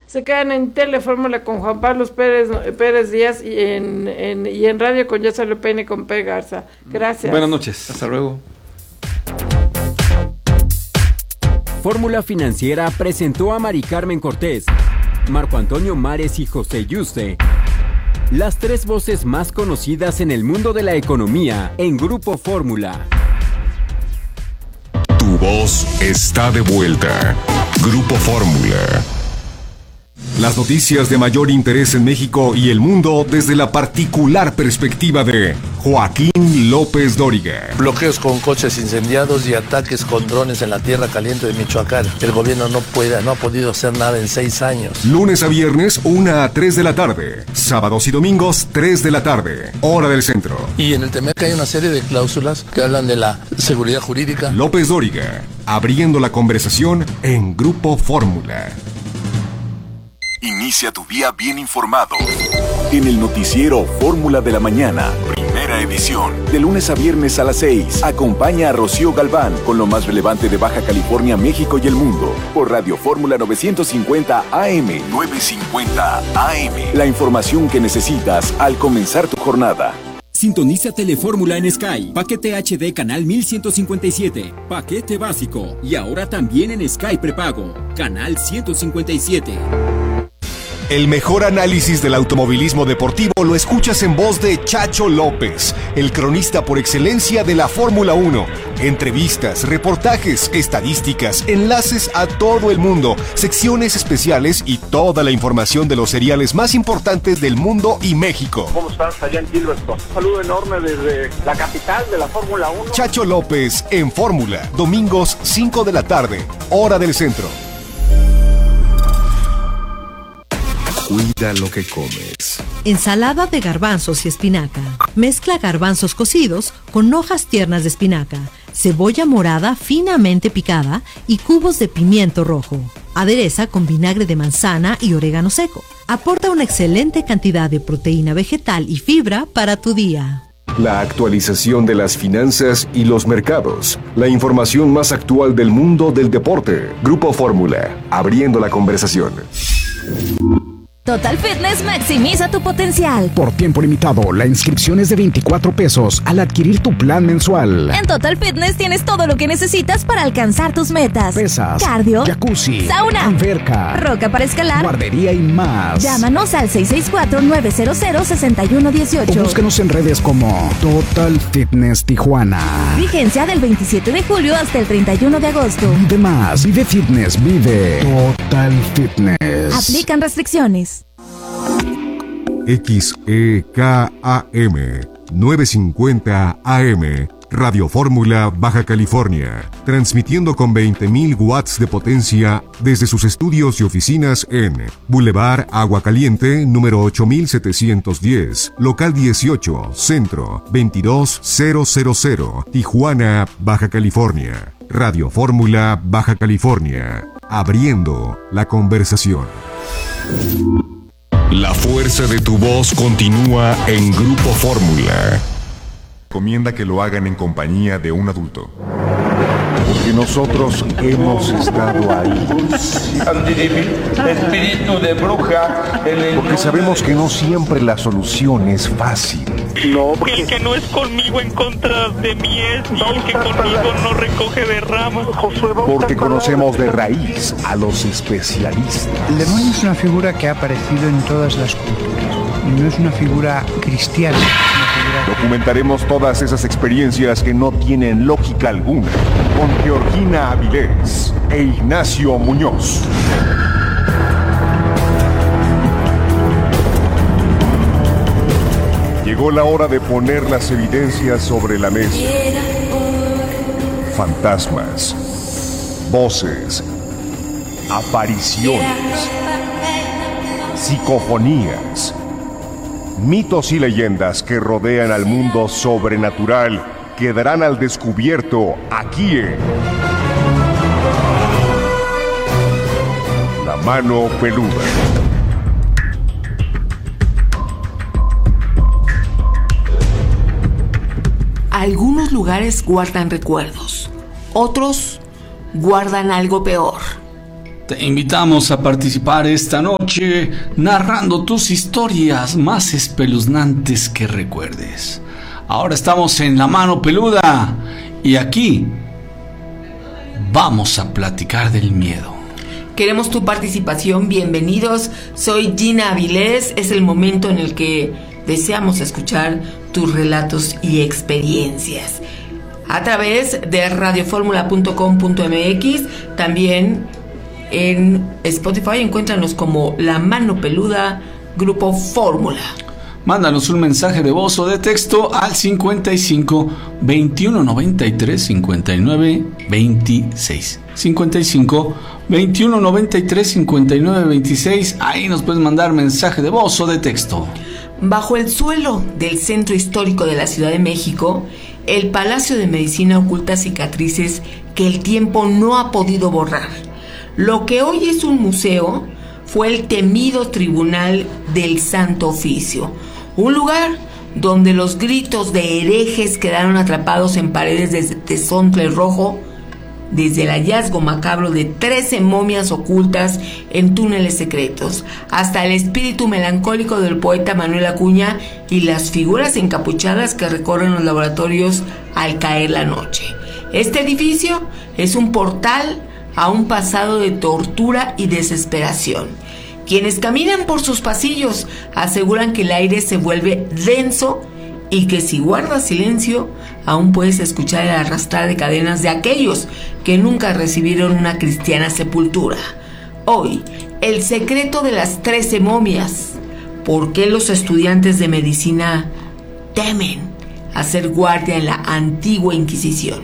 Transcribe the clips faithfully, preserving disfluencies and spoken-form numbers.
se quedan en Telefórmula con Juan Pablo Pérez, Pérez Díaz y en, en, y en radio con Ya Salió Peine con P. Garza. Gracias. Buenas noches. Hasta luego. Fórmula Financiera presentó a Mari Carmen Cortés, Marco Antonio Mares y José Yuste, las tres voces más conocidas en el mundo de la economía en Grupo Fórmula. Tu voz está de vuelta. Grupo Fórmula. Las noticias de mayor interés en México y el mundo desde la particular perspectiva de Joaquín López Dóriga. Bloqueos con coches incendiados y ataques con drones en la tierra caliente de Michoacán. El gobierno no puede, no ha podido hacer nada en seis años. Lunes a viernes, una a tres de la tarde. Sábados y domingos, tres de la tarde. Hora del centro. Y en el T-MEC hay una serie de cláusulas que hablan de la seguridad jurídica. López Dóriga, abriendo la conversación en Grupo Fórmula. Inicia tu día bien informado. En el noticiero Fórmula de la Mañana, primera edición. De lunes a viernes a las seis, acompaña a Rocío Galván con lo más relevante de Baja California, México y el mundo. Por Radio Fórmula novecientos cincuenta A M. novecientos cincuenta A M. La información que necesitas al comenzar tu jornada. Sintoniza Telefórmula en Sky. Paquete H D canal mil ciento cincuenta y siete. Paquete básico. Y ahora también en Sky prepago. Canal ciento cincuenta y siete. El mejor análisis del automovilismo deportivo lo escuchas en voz de Chacho López, el cronista por excelencia de la Fórmula uno. Entrevistas, reportajes, estadísticas, enlaces a todo el mundo, secciones especiales y toda la información de los seriales más importantes del mundo y México. ¿Cómo estás allá en Gilberto? Un saludo enorme desde la capital de la Fórmula uno. Chacho López en Fórmula, domingos cinco de la tarde, hora del centro. Cuida lo que comes. Ensalada de garbanzos y espinaca. Mezcla garbanzos cocidos con hojas tiernas de espinaca, cebolla morada finamente picada y cubos de pimiento rojo. Adereza con vinagre de manzana y orégano seco. Aporta una excelente cantidad de proteína vegetal y fibra para tu día. La actualización de las finanzas y los mercados. La información más actual del mundo del deporte. Grupo Fórmula, abriendo la conversación. Total Fitness maximiza tu potencial. Por tiempo limitado, la inscripción es de veinticuatro pesos al adquirir tu plan mensual. En Total Fitness tienes todo lo que necesitas para alcanzar tus metas. Pesas, cardio, jacuzzi, sauna, alberca, roca para escalar, guardería y más. Llámanos al seis seis cuatro, nueve cero cero, seis uno uno ocho. O búscanos en redes como Total Fitness Tijuana. Vigencia del veintisiete de julio hasta el treinta y uno de agosto. Vive más, vive fitness, vive Total Fitness. Aplican restricciones. X E K A M novecientos cincuenta A M, Radio Fórmula Baja California, transmitiendo con veinte mil watts de potencia desde sus estudios y oficinas en Boulevard Agua Caliente, número ocho mil setecientos diez, local dieciocho, Centro, veintidós mil, Tijuana, Baja California. Radio Fórmula Baja California, abriendo la conversación. La fuerza de tu voz continúa en Grupo Fórmula. Recomienda que lo hagan en compañía de un adulto. Porque nosotros hemos estado ahí. Espíritu de bruja. Porque sabemos que no siempre la solución es fácil. No, porque el que no es conmigo en contra de mí es, y el que conmigo no recoge de ramas. Porque conocemos de raíz a los especialistas. El demonio es una figura que ha aparecido en todas las culturas y no es una figura cristiana. Es una figura... Documentaremos todas esas experiencias que no tienen lógica alguna con Georgina Avilés e Ignacio Muñoz. Llegó la hora de poner las evidencias sobre la mesa. Fantasmas, voces, apariciones, psicofonías, mitos y leyendas que rodean al mundo sobrenatural quedarán al descubierto aquí en La Mano Peluda. Algunos lugares guardan recuerdos, otros guardan algo peor. Te invitamos a participar esta noche narrando tus historias más espeluznantes que recuerdes. Ahora estamos en La Mano Peluda y aquí vamos a platicar del miedo. Queremos tu participación, bienvenidos. Soy Gina Avilés, es el momento en el que deseamos escuchar tus relatos y experiencias. A través de radio fórmula punto com punto m x, también en Spotify encuéntranos como La Mano Peluda, Grupo Fórmula. Mándanos un mensaje de voz o de texto al cincuenta y cinco, veintiuno noventa y tres, cincuenta y nueve, veintiséis. cincuenta y cinco, veintiuno noventa y tres, cincuenta y nueve, veintiséis. Ahí nos puedes mandar mensaje de voz o de texto. Bajo el suelo del centro histórico de la Ciudad de México, el Palacio de Medicina oculta cicatrices que el tiempo no ha podido borrar. Lo que hoy es un museo fue el temido Tribunal del Santo Oficio, un lugar donde los gritos de herejes quedaron atrapados en paredes de tesontle rojo, desde el hallazgo macabro de trece momias ocultas en túneles secretos, hasta el espíritu melancólico del poeta Manuel Acuña y las figuras encapuchadas que recorren los laboratorios al caer la noche. Este edificio es un portal a un pasado de tortura y desesperación. Quienes caminan por sus pasillos aseguran que el aire se vuelve denso y que si guardas silencio, aún puedes escuchar el arrastrar de cadenas de aquellos que nunca recibieron una cristiana sepultura. Hoy, el secreto de las trece momias. ¿Por qué los estudiantes de medicina temen hacer guardia en la antigua Inquisición?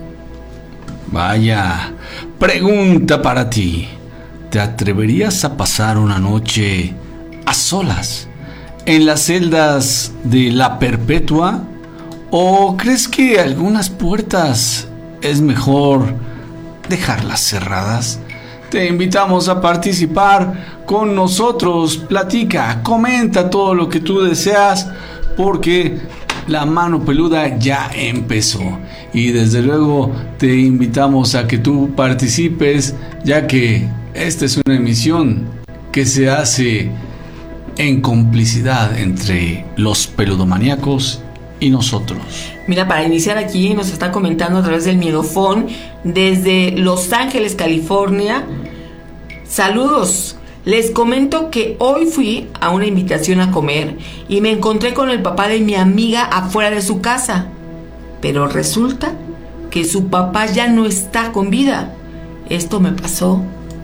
Vaya, pregunta para ti. ¿Te atreverías a pasar una noche a solas en las celdas de la Perpetua? ¿O crees que algunas puertas es mejor dejarlas cerradas? Te invitamos a participar con nosotros. Platica, comenta todo lo que tú deseas, porque La Mano Peluda ya empezó. Y desde luego te invitamos a que tú participes, ya que esta es una emisión que se hace en complicidad entre los peludomaníacos y nosotros. Mira, para iniciar aquí nos está comentando a través del Miedofón desde Los Ángeles, California. Saludos. Les comento que hoy fui a una invitación a comer y me encontré con el papá de mi amiga afuera de su casa. Pero resulta que su papá ya no está con vida. Esto me pasó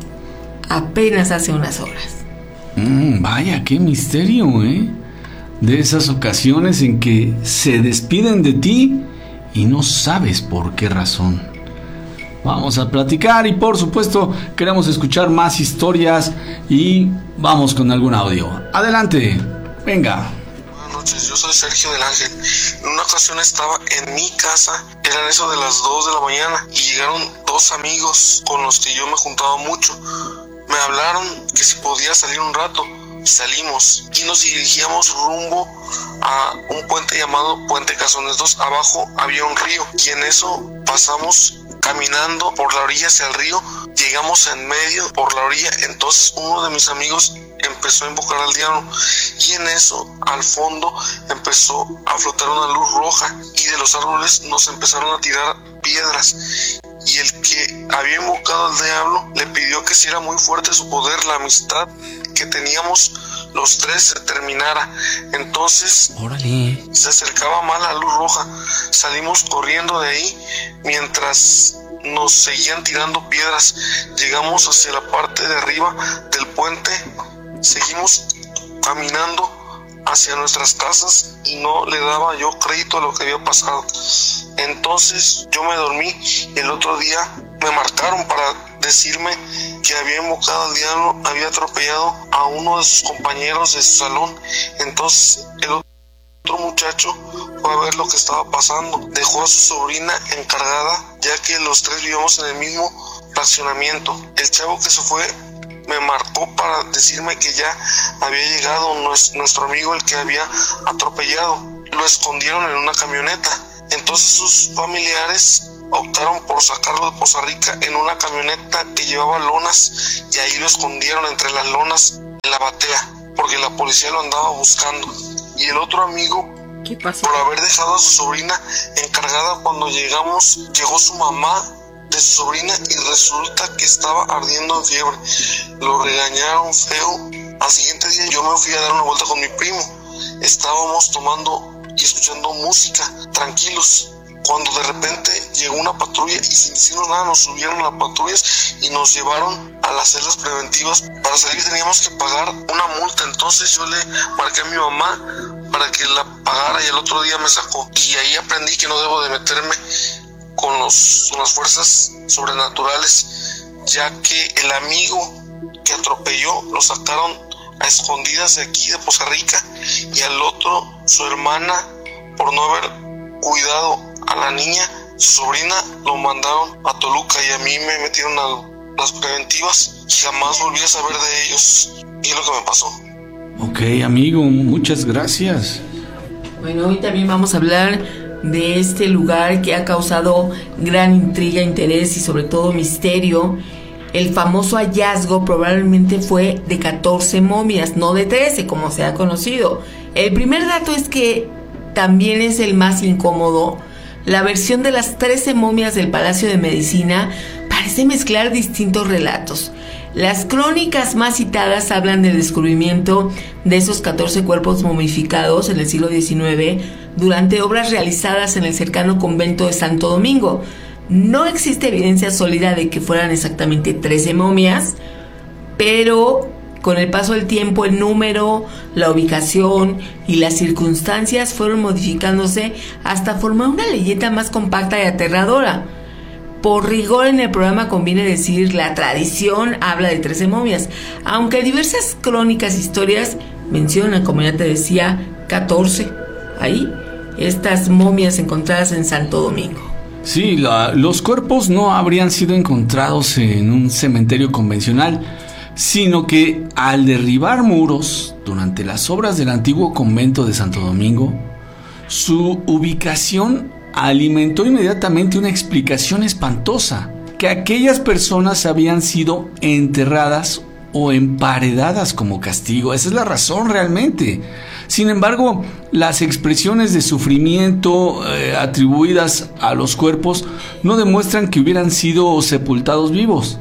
apenas hace unas horas. Mm, vaya, qué misterio, ¿eh? De esas ocasiones en que se despiden de ti y no sabes por qué razón. Vamos a platicar y por supuesto queremos escuchar más historias y vamos con algún audio. Adelante, venga. Buenas noches, yo soy Sergio del Ángel. En una ocasión estaba en mi casa, eran eso de las dos de la mañana y llegaron dos amigos con los que yo me juntaba mucho. Me hablaron que si podía salir un rato. Salimos y nos dirigíamos rumbo a un puente llamado Puente Cazones dos. Abajo había un río y en eso pasamos caminando por la orilla hacia el río. Llegamos en medio por la orilla. Entonces uno de mis amigos empezó a invocar al diablo y en eso al fondo empezó a flotar una luz roja y de los árboles nos empezaron a tirar piedras. Y el que había invocado al diablo le pidió que si era muy fuerte su poder, la amistad que teníamos los tres se terminara. Entonces Órale. se acercaba más la luz roja. Salimos corriendo de ahí mientras nos seguían tirando piedras. Llegamos hacia la parte de arriba del puente. Seguimos caminando hacia nuestras casas y no le daba yo crédito a lo que había pasado. Entonces yo me dormí y el otro día me marcaron para decirme que había invocado al diablo, había atropellado a uno de sus compañeros de su salón. Entonces el otro muchacho fue a ver lo que estaba pasando, dejó a su sobrina encargada ya que los tres vivíamos en el mismo fraccionamiento. El chavo que se fue me marcó para decirme que ya había llegado nuestro amigo, el que había atropellado. Lo escondieron en una camioneta. Entonces sus familiares optaron por sacarlo de Poza Rica en una camioneta que llevaba lonas y ahí lo escondieron entre las lonas en la batea porque la policía lo andaba buscando. Y el otro amigo, ¿qué pasó? Por haber dejado a su sobrina encargada cuando llegamos, llegó su mamá de su sobrina y resulta que estaba ardiendo en fiebre. Lo regañaron feo. Al siguiente día yo me fui a dar una vuelta con mi primo. Estábamos tomando y escuchando música, tranquilos, cuando de repente llegó una patrulla y sin decirnos nada nos subieron a las patrullas y nos llevaron a las celdas preventivas. Para salir teníamos que pagar una multa, entonces yo le marqué a mi mamá para que la pagara y el otro día me sacó. Y ahí aprendí que no debo de meterme con, los, con las fuerzas sobrenaturales, ya que el amigo que atropelló lo sacaron a escondidas de aquí de Poza Rica y al otro, su hermana, por no haber cuidado a la niña, su sobrina, lo mandaron a Toluca y a mí me metieron a las preventivas y jamás volví a saber de ellos y es lo que me pasó. Ok, amigo, muchas gracias. Bueno, hoy también vamos a hablar de este lugar que ha causado gran intriga, interés y sobre todo misterio. El famoso hallazgo probablemente fue de catorce momias, no de trece, como se ha conocido. El primer dato es que también es el más incómodo. La versión de las trece momias del Palacio de Medicina parece mezclar distintos relatos. Las crónicas más citadas hablan del descubrimiento de esos catorce cuerpos momificados en el siglo diecinueve durante obras realizadas en el cercano convento de Santo Domingo. No existe evidencia sólida de que fueran exactamente trece momias, pero con el paso del tiempo el número, la ubicación y las circunstancias fueron modificándose hasta formar una leyenda más compacta y aterradora. Por rigor en el programa conviene decir la tradición habla de trece momias, aunque diversas crónicas e historias mencionan, como ya te decía, catorce. Ahí, estas momias encontradas en Santo Domingo. Sí, la, los cuerpos no habrían sido encontrados en un cementerio convencional, sino que al derribar muros durante las obras del antiguo convento de Santo Domingo, su ubicación alimentó inmediatamente una explicación espantosa, que aquellas personas habían sido enterradas o emparedadas como castigo. Esa es la razón realmente. Sin embargo, las expresiones de sufrimiento eh, atribuidas a los cuerpos no demuestran que hubieran sido sepultados vivos.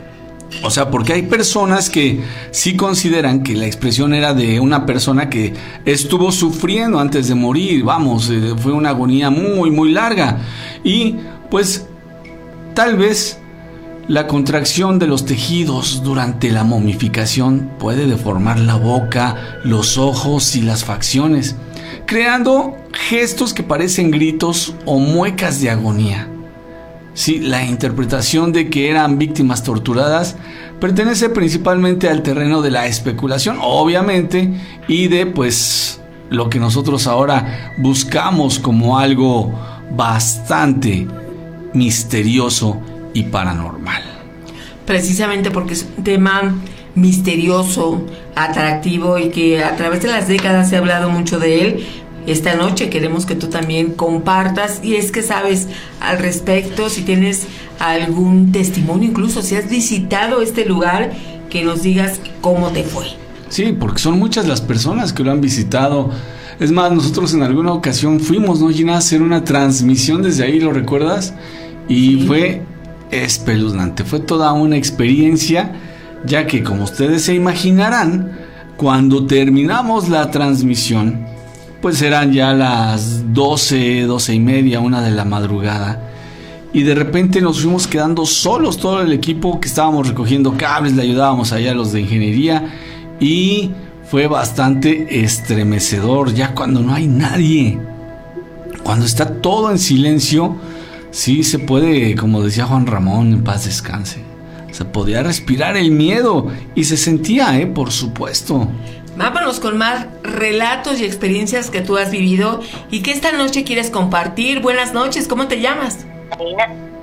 O sea, porque hay personas que sí consideran que la expresión era de una persona que estuvo sufriendo antes de morir. Vamos, eh, fue una agonía muy, muy larga. Y pues tal vez la contracción de los tejidos durante la momificación puede deformar la boca, los ojos y las facciones, creando gestos que parecen gritos o muecas de agonía. Sí, la interpretación de que eran víctimas torturadas pertenece principalmente al terreno de la especulación, obviamente, y de pues lo que nosotros ahora buscamos como algo bastante misterioso y paranormal. Precisamente porque es un tema misterioso, atractivo y que a través de las décadas se ha hablado mucho de él. Esta noche queremos que tú también compartas, y es que sabes al respecto, si tienes algún testimonio, incluso si has visitado este lugar, que nos digas cómo te fue. Sí, porque son muchas las personas que lo han visitado. Es más, nosotros en alguna ocasión fuimos, ¿no, Gina?, a hacer una transmisión desde ahí, ¿lo recuerdas? Y sí, fue espeluznante, fue toda una experiencia, ya que, como ustedes se imaginarán, cuando terminamos la transmisión, pues eran ya las doce, doce y media, una de la madrugada, y de repente nos fuimos quedando solos, todo el equipo que estábamos recogiendo cables, le ayudábamos allá a los de ingeniería, y fue bastante estremecedor, ya cuando no hay nadie, cuando está todo en silencio. Sí se puede, como decía Juan Ramón, en paz descanse, se podía respirar el miedo y se sentía, eh, por supuesto. Vámonos con más relatos y experiencias que tú has vivido y que esta noche quieres compartir. Buenas noches, ¿cómo te llamas? Karina.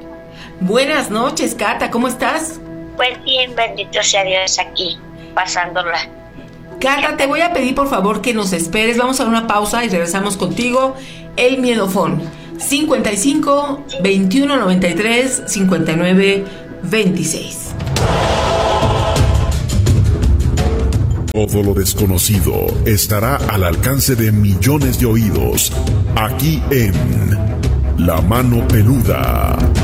Buenas noches, Cata, ¿cómo estás? Pues bien, bendito sea Dios, aquí, pasándola. Cata, te voy a pedir por favor que nos esperes, vamos a una pausa y regresamos contigo. El miedofón. cincuenta y cinco, veintiuno noventa y tres, cincuenta y nueve veintiséis. Todo lo desconocido estará al alcance de millones de oídos, aquí en La Mano Peluda.